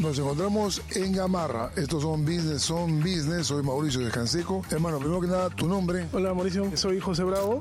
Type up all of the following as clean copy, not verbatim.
Nos encontramos en Gamarra. Estos son business. Soy Mauricio Descanseco. Hermano, primero que nada, tu nombre. Hola Mauricio, soy José Bravo.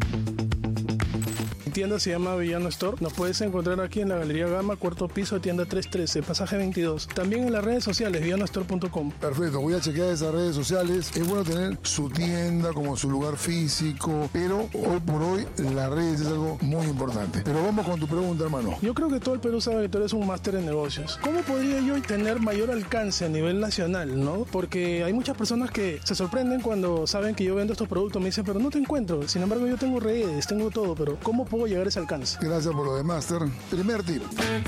Mi tienda se llama Villano Store. Nos puedes encontrar aquí en la Galería Gama, cuarto piso, tienda 313, pasaje 22. También en las redes sociales, villanostore.com. Perfecto, voy a chequear esas redes sociales. Es bueno tener su tienda como su lugar físico, pero hoy por hoy las redes es algo muy importante. Pero vamos con tu pregunta, hermano. Yo creo que todo el Perú sabe que tú eres un máster en negocios. ¿Cómo podría yo tener mayor alcance a nivel nacional, no? Porque hay muchas personas que se sorprenden cuando saben que yo vendo estos productos. Me dicen, pero no te encuentro. Sin embargo, yo tengo redes, tengo todo, pero ¿cómo puedo llegar a ese alcance? Gracias por lo de máster. Primer tip.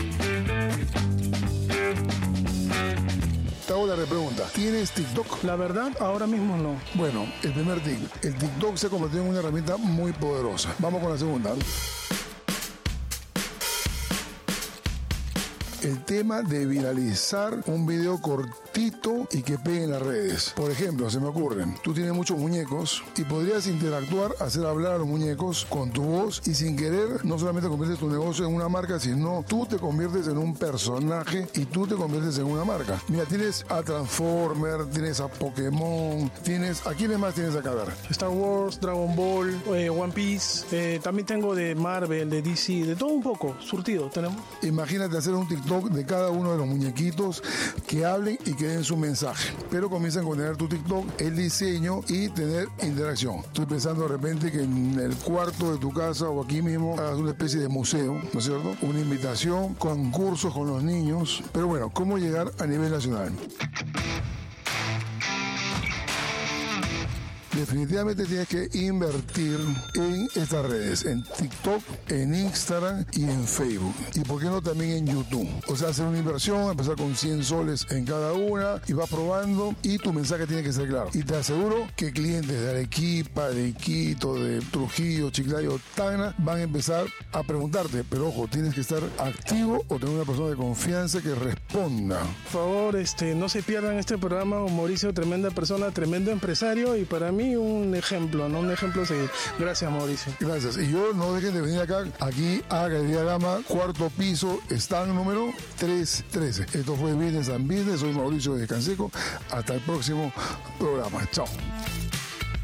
Te hago la repregunta. ¿Tienes TikTok? La verdad, ahora mismo no. Bueno, el primer tip. El TikTok se ha convertido en una herramienta muy poderosa. Vamos con la segunda. El tema de viralizar un video cortito y que pegue en las redes. Por ejemplo, se me ocurren, tú tienes muchos muñecos y podrías interactuar, hacer hablar a los muñecos con tu voz y sin querer no solamente conviertes tu negocio en una marca, sino tú te conviertes en un personaje y tú te conviertes en una marca. Mira, tienes a Transformer, tienes a Pokémon, ¿a quiénes más tienes acá? A ver. Star Wars, Dragon Ball, One Piece, también tengo de Marvel, de DC, de todo un poco, surtido tenemos. Imagínate hacer un TikTok de cada uno de los muñequitos que hablen y que den su mensaje. Pero comienzan con tener tu TikTok, el diseño y tener interacción. Estoy pensando de repente que en el cuarto de tu casa o aquí mismo hagas una especie de museo, ¿no es cierto? Una invitación, concursos con los niños. Pero bueno, ¿cómo llegar a nivel nacional? Definitivamente tienes que invertir en estas redes, en TikTok, en Instagram y en Facebook. Y por qué no también en YouTube. O sea, hacer una inversión, empezar con 100 soles en cada una y vas probando y tu mensaje tiene que ser claro. Y te aseguro que clientes de Arequipa, de Quito, de Trujillo, Chiclayo, Tacna van a empezar a preguntarte, pero ojo, tienes que estar activo o tener una persona de confianza que responda. Por favor, no se pierdan este programa. Mauricio, tremenda persona, tremendo empresario y para mí un ejemplo, ¿no? Un ejemplo a seguir. Gracias, Mauricio. Gracias. Y yo no dejen de venir aquí a Galería Gama, cuarto piso, stand número 313. Esto fue Business and Business. Soy Mauricio Descanseco. Hasta el próximo programa. Chao.